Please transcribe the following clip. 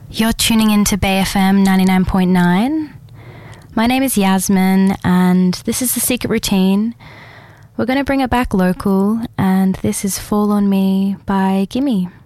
You're tuning into Bay FM 99.9. My name is Yasmin and this is The Secret Routine. We're going to bring it back local and this is Fall On Me by Gimme.